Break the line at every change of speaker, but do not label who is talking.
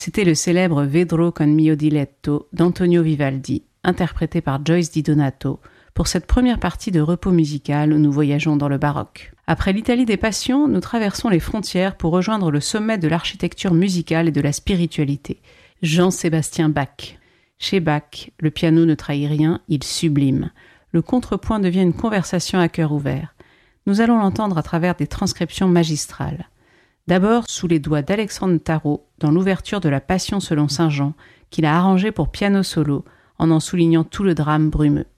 C'était le célèbre Vedrò con mio diletto d'Antonio Vivaldi, interprété par Joyce Di Donato, pour cette première partie de repos musical où nous voyageons dans le baroque. Après l'Italie des passions, nous traversons les frontières pour rejoindre le sommet de l'architecture musicale et de la spiritualité, Jean-Sébastien Bach. Chez Bach, le piano ne trahit rien, il sublime. Le contrepoint devient une conversation à cœur ouvert. Nous allons l'entendre à travers des transcriptions magistrales. D'abord sous les doigts d'Alexandre Tarot dans l'ouverture de la Passion selon saint Jean qu'il a arrangée pour piano solo en soulignant tout le drame brumeux.